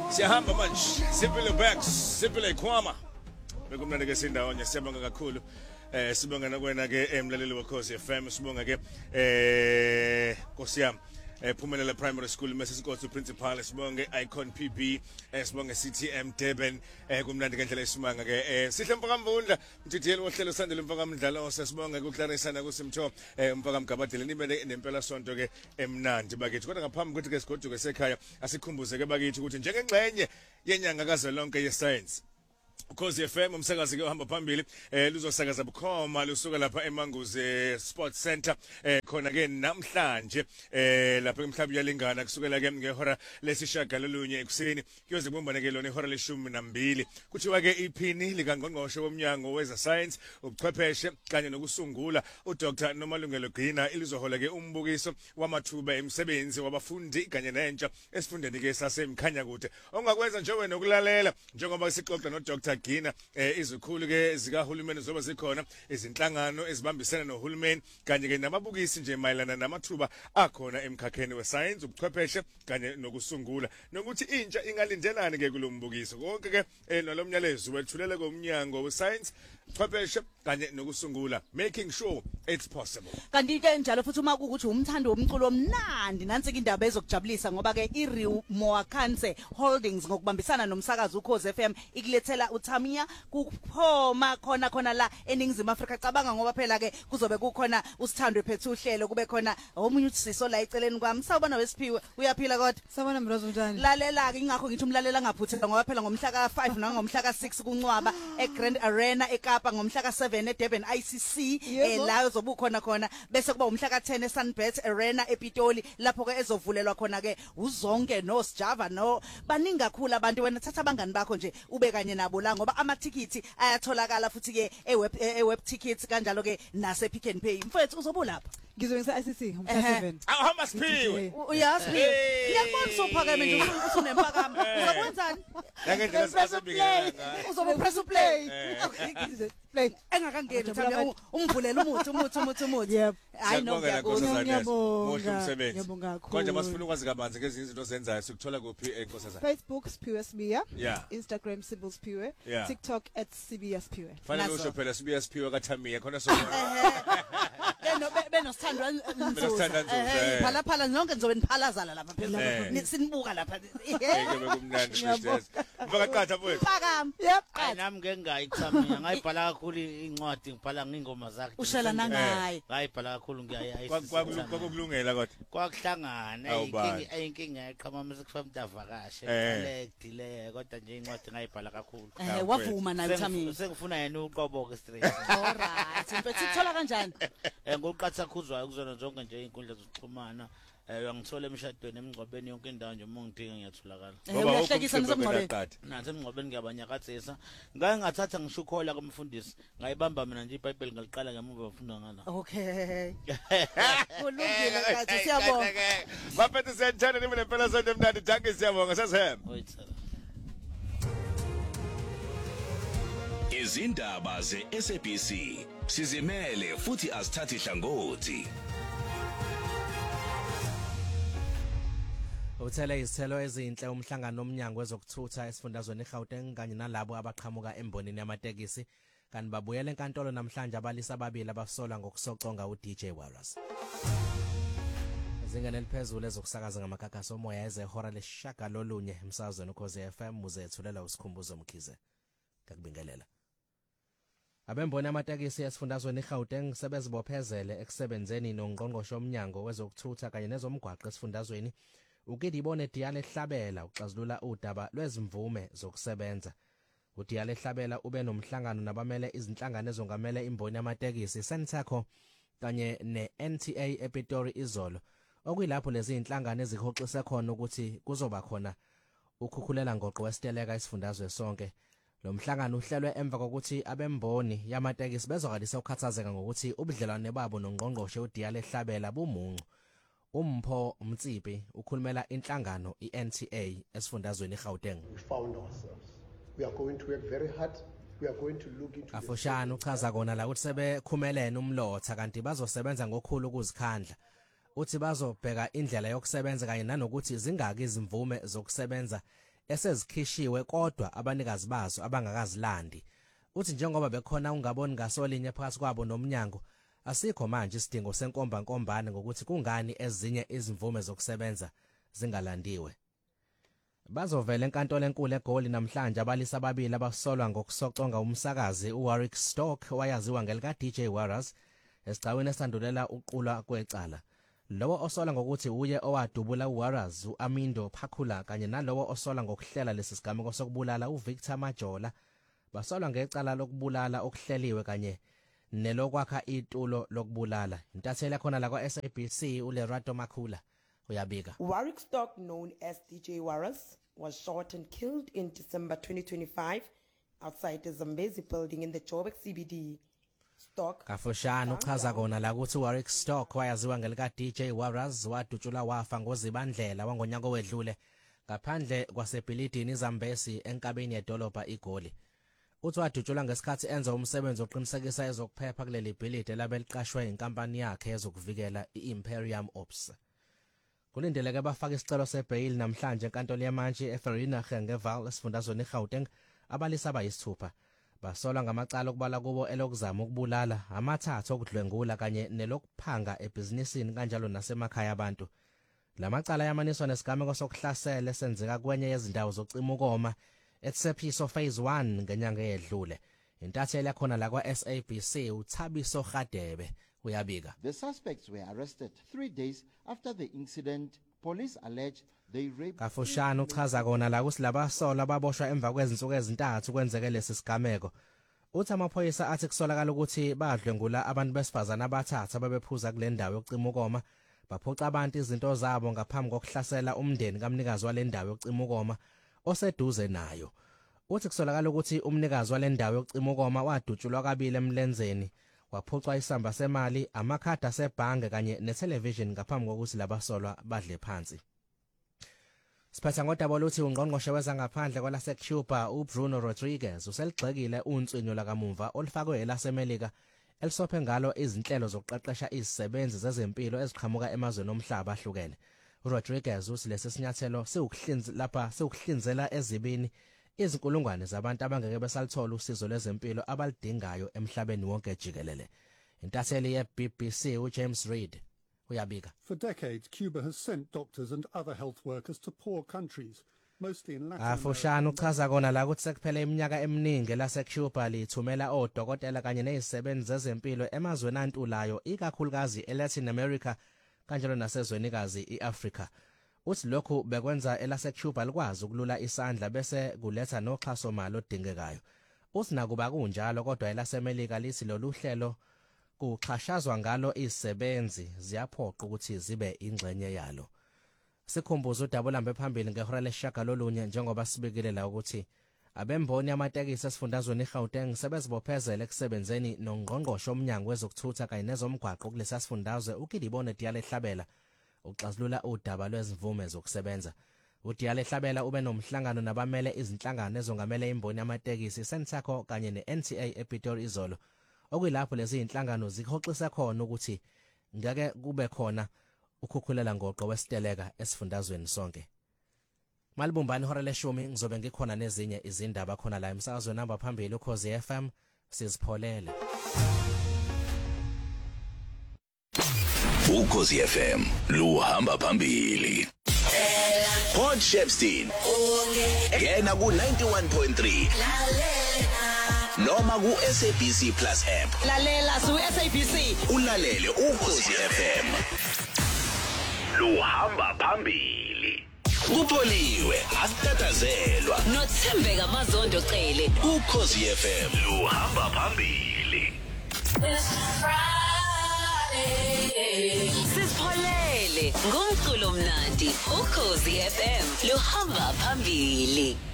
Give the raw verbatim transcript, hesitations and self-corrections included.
Siyahamba manje, Sipile Back, Sipile Khwama. Bekumnandi ke sindawonye, siyabonga kakhulu. Eh sibonga nakwena ke emlaleli weKhosi F M, sibonga ke eh Nkosiyami. Eh Phumelela Primary School Message Nkosi Principal, sibonge Icon P B, eh sibonge C T M Durban, eh kumnandi ngendlela esimanga ke eh sihle Mfaka Mvundla, mthitheli wohlelo sandile Mfaka Mdlalo, sesibonge kuClarissa nakuSimtho, eh Mfaka Mgabadile nibe nempela sonto ke emnandi bakithi. Kodwa ngaphambi ukuthi ke sigoduke sekhaya, asikhumbuze ke bakithi ukuthi njengengxenye yenyanga kazwelonke yeScience Ukhozi F M umsakazi ke uhamba phambili eh luzosakaza bukhoma lusuka lapha eManguze Sports Center eh khona ke namhlanje eh lapha emhlaba yalingana kusukela ke ngehora lesishaga lolunye ekuseni kuyoze kubombane ke lona ihora leshumi nambili kuthiwa ke iphini likangqongqoshe womnyango weza science ubuchwepheshe kanye nokusungula uDr Nomalungelo Gcina ilizohola ke umbukiso wamathuba emsebenzi wabafundi kanye nentsha esifundeni ke sasemkhanya kude ongakwenza nje wena ukulalela njengoba sixoxa no Dr Gcina eh izikhulu ke zikahulumeni zoba zikhona izinhlangano ezibambisana nohulumeni kanye ke namabukisi nje mayelana namathuba akhona emkhakheni weScience ubuchwepheshe kanye nokusungula nokuthi intsha ingalindelani ke kulombukiso konke ke eh nolomnyalezo wethulele komnyango weScience ubuchwepheshe kanye nokusungula making sure it's possible. Kanti ke njalo futhi uma ukuthi umthando womculo omnandi nansi indaba ezokujabulisa ngoba ke iReal Moakanse Holdings ngokubambisana nomsakazi uKhozi F M ikulethela uTamia kuphoma khona khona la eningizimu Afrika cabanga ngoba phela ke kuzobe kukhona uSithandwe phethu uhlelo kube khona omunye usiso la eceleni kwami sawubona wesiphiwe uyaphila kodwa sawubona mrozo njani lalela ke ingakho ngithi umlalela ngaphuthela ngoba phela ngomhla ka five nangomhla ka six kuNcwaba eGrand Arena eKapa ngomhla ka seven eDurban I C C eh la uzobukhona khona bese kuba umhla ka ten eSunbet Arena ePitoli lapho ke ezovulelwa khona ke uzonke no Sjava no baningi kakhulu abantu wena thatha abangani bakho nje ube kanye nabo la ngoba ama-tickets ayatholakala futhi ke eweb eweb tickets kanjalo ke nase Pick n Pay mfethu uzobulapha ngizwe ngise I C C ngomhla seven Ahamba siphiwe uyazi ngiyakubona usophakame nje usunempakamo uzokwenzani ngendlela sasebikela uzobe press play play engakangeni uthanda umvulela umuthi umuthi umuthi umuthi hayi no ngiyakuzwa ngiyabonga ngiyabonga kakhulu konje masifuna ukwazi kabanzi ngezi izinto zenzayo sikuthola kuphi enkosazana Facebook Siphiwe Sibiya yeah. Instagram Sibyl Siphiwe yeah. TikTok at Sibiya Siphiwe fanele usho phela Sibiya Siphiwe kaTamia khona so beno benosithandwa nzuza phala phala nonke nizobe niphalazala lapha phezulu sinibuka lapha ngeke bekumnandi mfethu mfakaqatha mfethu phakama yep hayi nami ngeke ngayithamia ngayibhala kakhulu incwadi ngibhala ngingoma zakhe ushala nangaye ngayibhala kakhulu ngiyayi kwakulungela kodwa kwakuhlangana ayinkinga ayinkinga yaqhama mase kufa umuntu avakashe collect le kodwa nje incwadi ngayibhala kakhulu eh wavuma nayo Tamia sengifuna yena uqoboke straight all right mfethu ithola kanjani eh ngokuqatha khuzwayo kuzona zonke nje inkundla zokuxhumana eh uyangithola emshadweni emngcwabeni yonke indawo nje uma ngidinga ngiyatholakala ngoba uyahlekisa nisemngcwabeni nathi emngcwabeni ngiyabanyakathisa ngake ngathatha ngishukhola kumfundisi ngayibamba mina nje iBhayibheli ngaliqala ngemuva bafunda ngala okay kulungile kathi siyabonga baphethe sentana nibe nempela sonto emnandi danke siyabonga sasihamba izindaba ze-S A B C sizimele futhi asithathi hlangothi. Uthela izithelo ezinhle umhlangano omnyango wezokuthutha esifundazweni eGauteng kanye nalabo abaqhamuka embonini yamatekisi kanti babuyela enkantolo namhlanje abalisa ababili abasola ngokusoconga uD J Walrus. Zingane eliphezulu ezokusakaza ngamakhakhasi omoya ezehora leshaga lolunye emsazweni uKhozi F M muzethulela usikhumbuzo Mkhize ngakubingelela. Abemboni amatekisi esifundazweni eGauteng sebezibophezele ekusebenzeni nongqongqoshe omnyango wezokuthutha kanye nezomgwaqo esifundazweni ukidibone Diyale Hlabela uxazulula udaba lwezimvume zokusebenza. uDiyale Hlabela ube nomhlangano nabamele izinhlangano ezongamele imboni yamatekisi Sentako kanye neN T A ePitori izolo okuyilapho lezi inhlangano ezihoxise khona ukuthi kuzoba khona ukhukhulela ngoqo wesiteleka isifundazwe sonke. Lo mhlangano uhlelwe emva kokuthi abemboni yamatekisi bezokalisa ukukhathazeka ngokuthi ubudlelwane babo nongqongqoshe uDiyale Hlabela bumuncu. Umpho Mtsipi ukhulumela inhlangano iN T A esifundazweni eGauteng. We found ourselves. We are going to work very hard. We are going to look into Afoshana uchaza kona la ukuthi sebekhumelene umlotha kanti bazosebenza ngokhulu ukuzikhandla. Uthi bazobheka indlela yokusebenza kanye nanokuthi zingaki izimvume zokusebenza esezikhishiwe kodwa abanikazi bazo abangakazilandi. Uthi njengoba bekhona ungaboni ngasolinye phakathi kwabo nomnyango, asikho manje isidingo senkomba nkombane ngokuthi kungani ezinye izimvume zokusebenza zingalandiwe. Bazovela enkantolo enkulu eGoli namhlanje abalisa ababili abasolwa ngokusoconga umsakazi uWarwick Stock wayaziwa ngelika D J Warras esicawini esandulela uqulwa kwecala. Lowo osola ngokuthi uye owadubula uWarras uAmindo Phakula kanye nalowo osola ngokuhlela lesi sigameko sokubulala uVictor Majola basolwa ngecala lokubulala okuhleliwe kanye nelokwakha itulo lokubulala. Intatheli khona la kwa S A B C uLerato Makhula uyabika. Warwick Stock, known as D J Warras, was shot and killed in December twenty twenty-five outside the Zambezi building in the Joburg C B D. Stock Kafushana uchaza kona la ukuthi Warwick Stock wayaziwa ngelika D J Warras wadutshula wafa ngozibandlela wangonyaka owedlule ngaphandle kwasebhilidini iZambezi enkabeni yedolobha iGoli. Uthi wadutshula ngesikhathi enza umsebenzi oqinisekisa ezokuphepha kuleli bhilidi labeliqashwe inkampani yakhe ezokuvikela iImperium Ops. Kulindeleke bafaka isicelo sebail namhlanje enkantolo yamanje eFerina Gengeval esifundazweni eGauteng abalisa abayisithupha basolwa ngamacala okubala kubo elokuzama ukubulala, amathathu okudlwengula kanye nelokuphanga ebhizinisini kanjalo nasemakhaya abantu. Lamacala yamaniswa nesigameko sokuhlasela esenzeka kwenye yezindawo zocima ukoma eTsepiso phase one ngenyanga eyedlule. Intatheli yakhona la kwa S A B C uThabiso Radebe uyabika. The suspects were arrested three days after the incident. Police alleged they raped. Kafushana uchaza kona la ukuthi labasola baboshwa emva kwezinsuku ezintathu kwenzeke lesi sigameko. Uthi amaphoyisa athi kusolakala ukuthi badlwengula abantu besifazana abathathu ababephuza kule ndawo yokucima ukoma, baphoca abantu izinto zabo ngaphambi kokuhlasela umndeni kamnikazi wale ndawo yokucima ukoma oseduze nayo. Uthi kusolakala ukuthi umnikazi wale ndawo yokucima ukoma wadutshulwa kabili emlenzeni, waphucwa isamba semali, amakhadi asebhange kanye netelevision ngaphambi kokuthi labasolwa badle phansi. Siphatha ngodaba oluthi ungqongqoshe wezangaphandle kwelaseCuba uBruno Rodriguez useligxekile unswinyo lakamuva olufakwe elaseMelika elisophe ngalo izinhlelo zokuqeqesha izisebenzi zezempilo eziqhamuka emazweni omhlaba ahlukene. uRodriguez uthi lesi sinyathelo siwukuhlinza lapha siwukuhlinzela ezibini izinkulungwane zabantu abangeke besalithola usizo lwezempilo abalidingayo emhlabeni wonke jikelele. Intatheli ye-B B C uJames Reid uyabika. For decades, Cuba has sent doctors and other health workers to poor countries, mostly in Latin America. Afushana uchaza kona la ukuthi sekuphele iminyaka eminingi laseCuba lithumela odokotela kanye nezisebenzi zezempilo emazweni antulayo ikakhulukazi eLatin America kanjalo nasezwenikazi iAfrica. Uthi lokhu bekwenza elaseCuba likwazi ukulula isandla bese kuletha noxhaso mali odingekayo. Uthi nakuba kunjalo kodwa elaseMelika lithi lolu hlelo kuxhashazwa ngalo izisebenzi ziyaphoqa ukuthi zibe ingxenye yalo. Sikhumbuza udaba lambe phambili ngehora leshaka lolunye njengoba sibekile la ukuthi abemboni amatekisi esifundazweni eGauteng sebezibophezela ekusebenzeni nongqongqosho omnyango wezokuthutha kanye nezomgwaqo kulesa sifundazwe uKidibone Diyale Hlabela uxazulula udaba lwezivume zokusebenza. uDiyale Hlabela ube nomhlangano nabamele izinhlangano ezongamele imboni amatekisi Sensako kanye neN T A ePitori izolo, okuyilapho lezi zinhlangano zikhoxisa khona ukuthi ngeke kube khona ukukhukhulela ngoqo wesiteleka esifundazweni sonke. Malibumbani hora leshumi ngizobe ngikhona nezinye izindaba khona la emsakazweni namba phambili uKhosi F M sizipholele. Ukhosi F M luhamba phambili. Port Shepstone yena ku ninety-one point three noma ku S A B C Plus app. Lalela su S A B C Ulalele Ukhosi F M luhamba phambili. Kupholiwe asitatazelwa nothembeka mazondo cele Ukhosi F M luhamba phambili. Sisipholele ngumculo mnandi Ukhosi F M luhamba phambili.